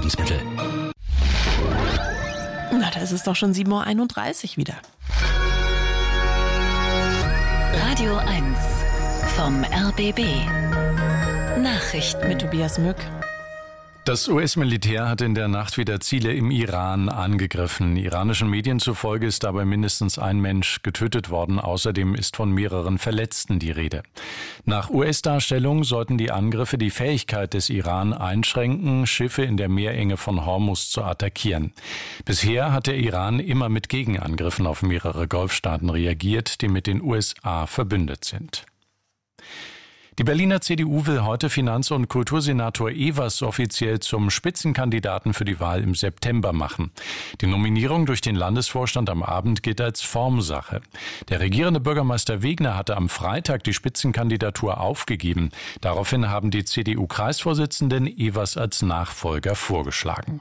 Lebensmittel. Na, da ist es doch schon 7.31 Uhr wieder. Radio 1 vom RBB. Nachrichten mit Tobias Mück. Das US-Militär hat in der Nacht wieder Ziele im Iran angegriffen. Iranischen Medien zufolge ist dabei mindestens ein Mensch getötet worden. Außerdem ist von mehreren Verletzten die Rede. Nach US-Darstellung sollten die Angriffe die Fähigkeit des Iran einschränken, Schiffe in der Meerenge von Hormuz zu attackieren. Bisher hat der Iran immer mit Gegenangriffen auf mehrere Golfstaaten reagiert, die mit den USA verbündet sind. Die Berliner CDU will heute Finanz- und Kultursenator Evers offiziell zum Spitzenkandidaten für die Wahl im September machen. Die Nominierung durch den Landesvorstand am Abend gilt als Formsache. Der regierende Bürgermeister Wegner hatte am Freitag die Spitzenkandidatur aufgegeben. Daraufhin haben die CDU-Kreisvorsitzenden Evers als Nachfolger vorgeschlagen.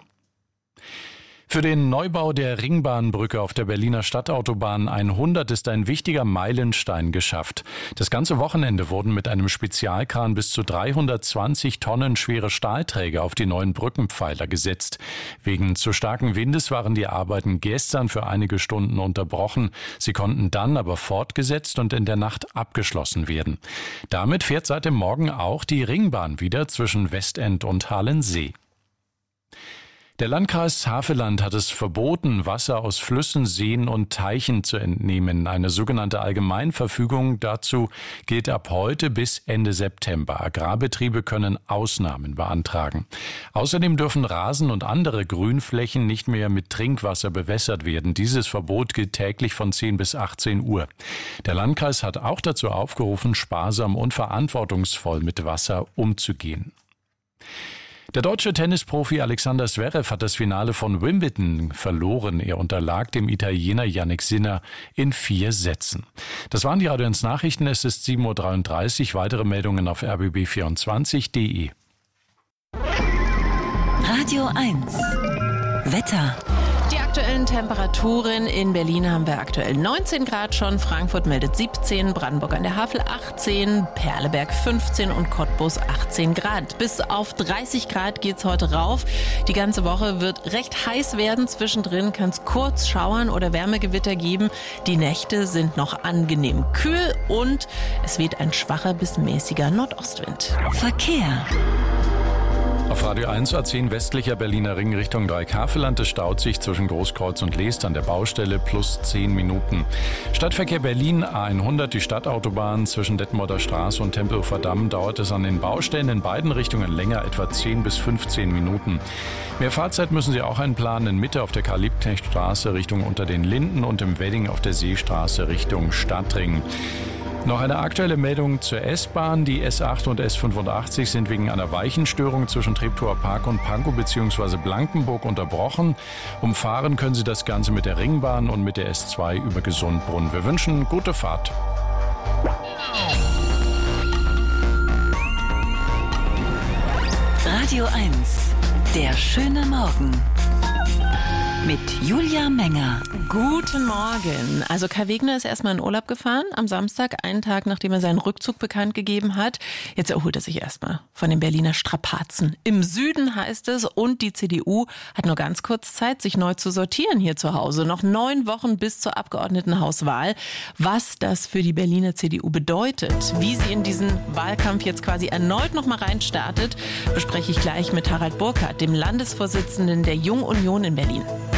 Für den Neubau der Ringbahnbrücke auf der Berliner Stadtautobahn 100 ist ein wichtiger Meilenstein geschafft. Das ganze Wochenende wurden mit einem Spezialkran bis zu 320 Tonnen schwere Stahlträger auf die neuen Brückenpfeiler gesetzt. Wegen zu starken Windes waren die Arbeiten gestern für einige Stunden unterbrochen. Sie konnten dann aber fortgesetzt und in der Nacht abgeschlossen werden. Damit fährt seit dem Morgen auch die Ringbahn wieder zwischen Westend und Halensee. Der Landkreis Havelland hat es verboten, Wasser aus Flüssen, Seen und Teichen zu entnehmen. Eine sogenannte Allgemeinverfügung dazu gilt ab heute bis Ende September. Agrarbetriebe können Ausnahmen beantragen. Außerdem dürfen Rasen und andere Grünflächen nicht mehr mit Trinkwasser bewässert werden. Dieses Verbot gilt täglich von 10 bis 18 Uhr. Der Landkreis hat auch dazu aufgerufen, sparsam und verantwortungsvoll mit Wasser umzugehen. Der deutsche Tennisprofi Alexander Zverev hat das Finale von Wimbledon verloren. Er unterlag dem Italiener Jannik Sinner in 4 Sätzen. Das waren die Radio 1 Nachrichten. Es ist 7.33 Uhr. Weitere Meldungen auf rbb24.de. Radio 1 Wetter. Die aktuellen Temperaturen in Berlin haben wir aktuell 19 Grad schon, Frankfurt meldet 17, Brandenburg an der Havel 18, Perleberg 15 und Cottbus 18 Grad. Bis auf 30 Grad geht's heute rauf. Die ganze Woche wird recht heiß werden. Zwischendrin kann es kurz schauern oder Wärmegewitter geben. Die Nächte sind noch angenehm kühl und es weht ein schwacher bis mäßiger Nordostwind. Verkehr. Auf Radio 1 A10 westlicher Berliner Ring Richtung Dreieck-Havelland. Es staut sich zwischen Großkreuz und Leest an der Baustelle plus 10 Minuten. Stadtverkehr Berlin A100, die Stadtautobahn zwischen Detmolder Straße und Tempelhofer Damm, dauert es an den Baustellen in beiden Richtungen länger, etwa 10 bis 15 Minuten. Mehr Fahrzeit müssen Sie auch einplanen in Mitte auf der Karl-Liebknecht-Straße Richtung Unter den Linden und im Wedding auf der Seestraße Richtung Stadtring. Noch eine aktuelle Meldung zur S-Bahn. Die S8 und S85 sind wegen einer Weichenstörung zwischen Treptower Park und Pankow bzw. Blankenburg unterbrochen. Umfahren können Sie das Ganze mit der Ringbahn und mit der S2 über Gesundbrunn. Wir wünschen gute Fahrt. Radio 1, der schöne Morgen. Mit Julia Menger. Guten Morgen. Also Kai Wegner ist erstmal in Urlaub gefahren am Samstag, einen Tag nachdem er seinen Rückzug bekannt gegeben hat. Jetzt erholt er sich erstmal von den Berliner Strapazen. Im Süden heißt es, und die CDU hat nur ganz kurz Zeit, sich neu zu sortieren hier zu Hause. Noch 9 Wochen bis zur Abgeordnetenhauswahl. Was das für die Berliner CDU bedeutet, wie sie in diesen Wahlkampf jetzt quasi erneut nochmal reinstartet, bespreche ich gleich mit Harald Burkhardt, dem Landesvorsitzenden der Jungen Union in Berlin.